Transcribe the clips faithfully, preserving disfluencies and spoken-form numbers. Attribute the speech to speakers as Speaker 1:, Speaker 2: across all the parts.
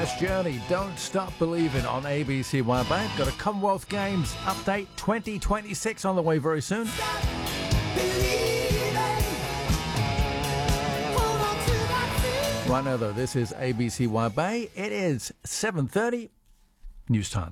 Speaker 1: Jazz Journey, Don't Stop Believing on A B C One. Babe, got a Commonwealth Games update twenty twenty-six on the way very soon. Right now, though, this is A B C Y Bay. It is seven thirty. News time.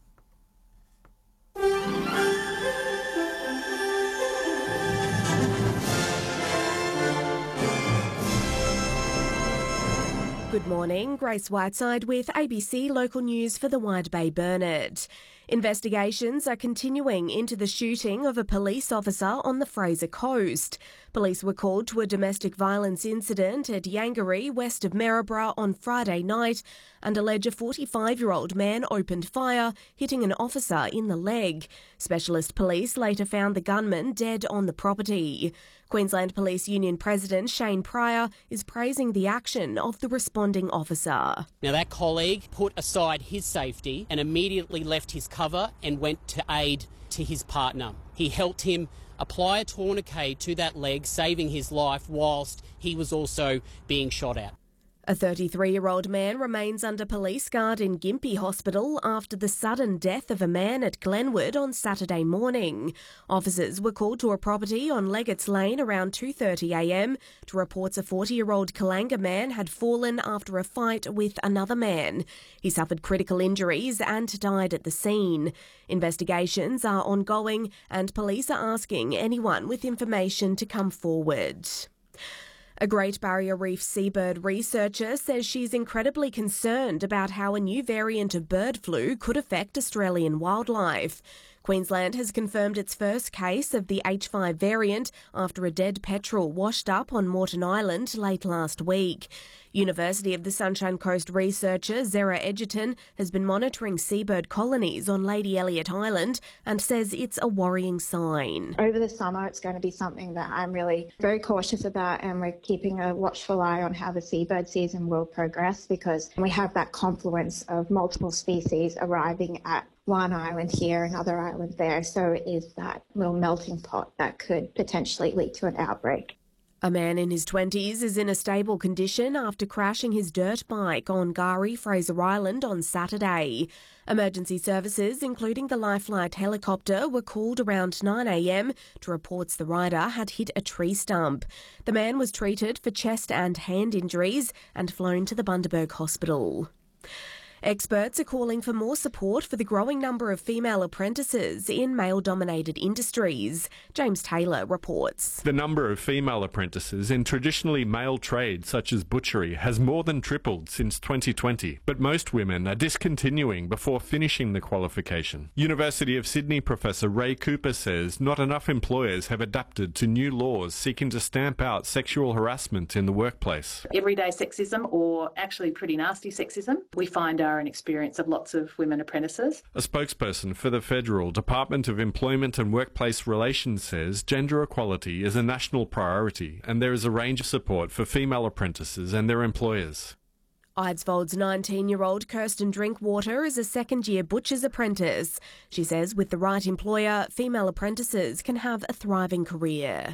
Speaker 2: Good morning, Grace Whiteside with A B C Local News for the Wide Bay Burnett. Investigations are continuing into the shooting of a police officer on the Fraser Coast. Police were called to a domestic violence incident at Yangaree, west of Maryborough, on Friday night and allege a forty-five-year-old man opened fire, hitting an officer in the leg. Specialist police later found the gunman dead on the property. Queensland Police Union President Shane Pryor is praising the action of the responding officer.
Speaker 3: Now, that colleague put aside his safety and immediately left his cover and went to aid to his partner. He helped him apply a tourniquet to that leg, saving his life whilst he was also being shot at.
Speaker 2: A thirty-three-year-old man remains under police guard in Gympie Hospital after the sudden death of a man at Glenwood on Saturday morning. Officers were called to a property on Leggett's Lane around two thirty a m to reports a forty-year-old Kalanga man had fallen after a fight with another man. He suffered critical injuries and died at the scene. Investigations are ongoing and police are asking anyone with information to come forward. A Great Barrier Reef seabird researcher says she's incredibly concerned about how a new variant of bird flu could affect Australian wildlife. Queensland has confirmed its first case of the H five variant after a dead petrel washed up on Moreton Island late last week. University of the Sunshine Coast researcher Zara Edgerton has been monitoring seabird colonies on Lady Elliot Island and says it's a worrying sign.
Speaker 4: Over the summer, it's going to be something that I'm really very cautious about, and we're keeping a watchful eye on how the seabird season will progress, because we have that confluence of multiple species arriving at one island here, another island there. So it is that little melting pot that could potentially lead to an outbreak.
Speaker 2: A man in his twenties is in a stable condition after crashing his dirt bike on Gari, Fraser Island on Saturday. Emergency services, including the Lifelight helicopter, were called around nine a m to reports the rider had hit a tree stump. The man was treated for chest and hand injuries and flown to the Bundaberg Hospital. Experts are calling for more support for the growing number of female apprentices in male-dominated industries. James Taylor reports.
Speaker 5: The number of female apprentices in traditionally male trades such as butchery has more than tripled since twenty twenty, but most women are discontinuing before finishing the qualification. University of Sydney Professor Ray Cooper says not enough employers have adapted to new laws seeking to stamp out sexual harassment in the workplace.
Speaker 6: Everyday sexism, or actually pretty nasty sexism, we find are an experience of lots of women apprentices.
Speaker 5: A spokesperson for the Federal Department of Employment and Workplace Relations says gender equality is a national priority and there is a range of support for female apprentices and their employers.
Speaker 2: Eidsvold's nineteen-year-old Kirsten Drinkwater is a second-year butcher's apprentice. She says with the right employer, female apprentices can have a thriving career.